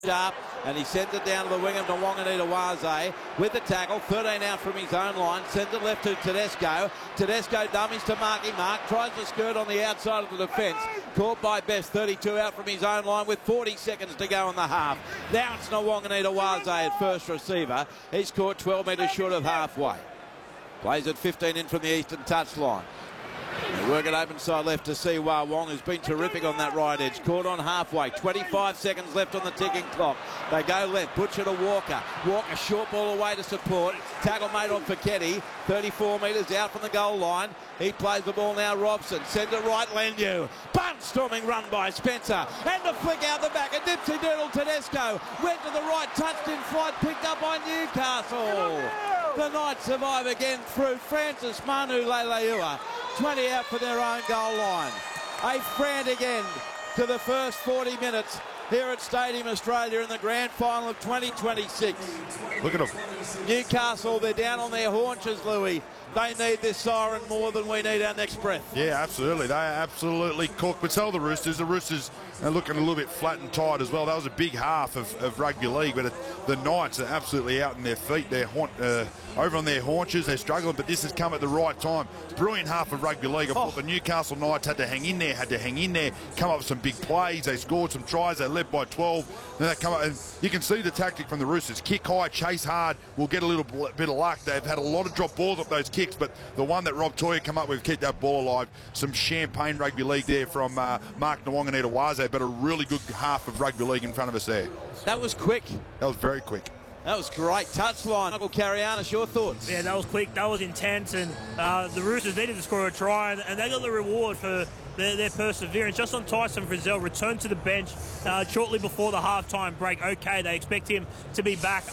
Up, and he sends it down to the wing of Wanganita Waze with the tackle, 13 out from his own line, sends it left to Tedesco. Tedesco dummies to Marky Mark, tries to skirt on the outside of the defence, caught by Best, 32 out from his own line with 40 seconds to go in the half. Now it's Wanganita Waze at first receiver. He's caught 12 metres short of halfway. Plays it 15 in from the eastern touchline. They work it open side left to Siwa Wong, who's been terrific on that right edge. Caught on halfway. 25 seconds left on the ticking clock. They go left. Butcher to Walker. Walker short ball away to support. Tackle made on Fiketti. 34 metres out from the goal line. He plays the ball now. Robson sends it right. Lendu. Punt storming run by Spencer. And the flick out the back. A dipsy doodle Tedesco. Went to the right. Touched in flight. Picked up by Newcastle. The Knights survive again through Francis Manu Leleua. 20 out for their own goal line. A frantic end to the first 40 minutes here at Stadium Australia in the grand final of 2026. Look at them. Newcastle, they're down on their haunches, Louis. They need this siren more than we need our next breath. Yeah, absolutely. They are absolutely cooked. But so are the Roosters. The Roosters are looking a little bit flat and tight as well. That was a big half of rugby league, but the Knights are absolutely out on their feet. They're over on their haunches. They're struggling, but this has come at the right time. Brilliant half of rugby league. I thought the Newcastle Knights had to hang in there, come up with some big plays. They scored some tries. They led by 12. Then they come up, and you can see the tactic from the Roosters. Kick high, chase hard. We'll get a little bit of luck. They've had a lot of drop balls off those kicks, but the one that Rob Toyer come up with, keep that ball alive. Some champagne rugby league there from Mark Wanganita Waze, but a really good half of rugby league in front of us there. That was quick. That was very quick. That was great. Touchline. Uncle Carianis, your thoughts? Yeah, that was quick. That was intense. And the Roosters needed to score a try, and they got the reward for their perseverance. Just on Tyson Frizzell, returned to the bench shortly before the halftime break. Okay, they expect him to be back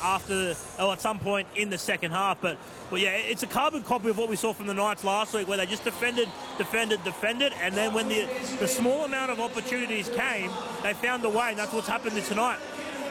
at some point in the second half. But yeah, it's a carbon copy of what we saw from the Knights last week, where they just defended, and then when the small amount of opportunities came, they found a way, and that's what's happened tonight.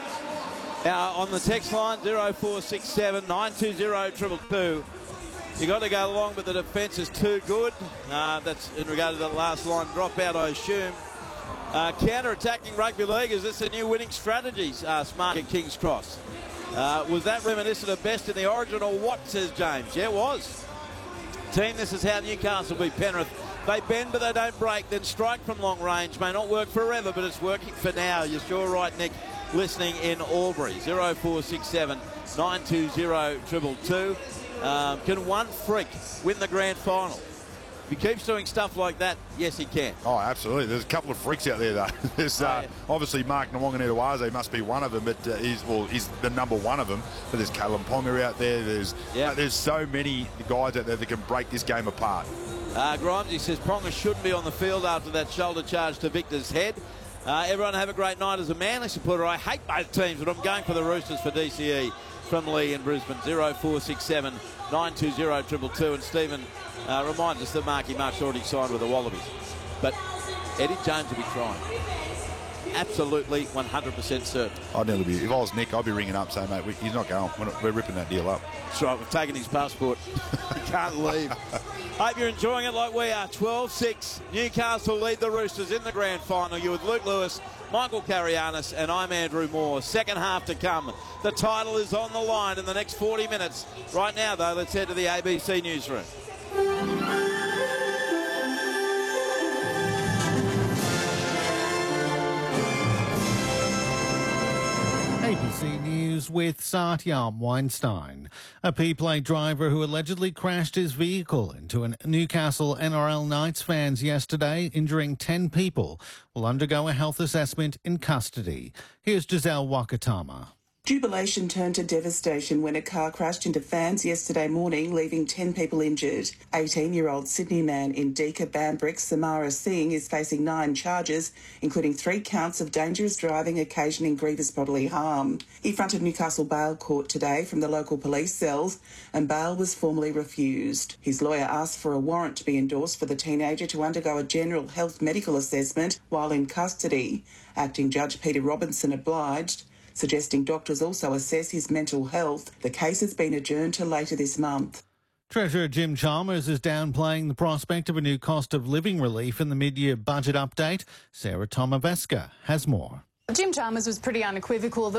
On the text line, 0467 920 222. You got to go along, but the defence is too good. That's in regard to the last line dropout, I assume. Counter-attacking rugby league, is this a new winning strategy? Smart at King's Cross. Was that reminiscent of Best in the Origin or what, says James? Yeah, it was. Team, this is how Newcastle beat Penrith. They bend but they don't break, then strike from long range. May not work forever, but it's working for now. You're sure right, Nick, listening in Albury. 0467 920 222. Can one freak win the grand final? If he keeps doing stuff like that, yes, he can. Oh, absolutely. There's a couple of freaks out there, though. There's obviously Mark Wanganita Waze must be one of them, but he's the number one of them. But there's Caleb Ponga out there. There's so many guys out there that can break this game apart. Grimesy says Ponga shouldn't be on the field after that shoulder charge to Victor's head. Everyone have a great night. As a Manly supporter, I hate both teams, but I'm going for the Roosters for DCE. From Lee in Brisbane, 0467 920 222. And Stephen reminds us that Marky Mark's already signed with the Wallabies. But Eddie Jones will be trying. Absolutely 100% certain. If I was Nick, I'd be ringing up saying, mate, he's not going. We're ripping that deal up. That's right, we've taken his passport. He can't leave. Hope you're enjoying it like we are. 12-6. Newcastle lead the Roosters in the grand final. You're with Luke Lewis, Michael Carianis, and I'm Andrew Moore. Second half to come. The title is on the line in the next 40 minutes. Right now, though, let's head to the ABC newsroom. ABC News with Satyam Weinstein. A P-plate driver who allegedly crashed his vehicle into a Newcastle NRL Knights fans yesterday, injuring 10 people, will undergo a health assessment in custody. Here's Giselle Wakatama. Jubilation turned to devastation when a car crashed into fans yesterday morning, leaving 10 people injured. 18-year-old Sydney man Indika Bambrick Samara Singh is facing 9 charges, including 3 counts of dangerous driving occasioning grievous bodily harm. He fronted Newcastle Bail Court today from the local police cells, and bail was formally refused. His lawyer asked for a warrant to be endorsed for the teenager to undergo a general health medical assessment while in custody. Acting Judge Peter Robinson obliged, suggesting doctors also assess his mental health. The case has been adjourned to later this month. Treasurer Jim Chalmers is downplaying the prospect of a new cost of living relief in the mid-year budget update. Sarah Tomaveska has more. Jim Chalmers was pretty unequivocal that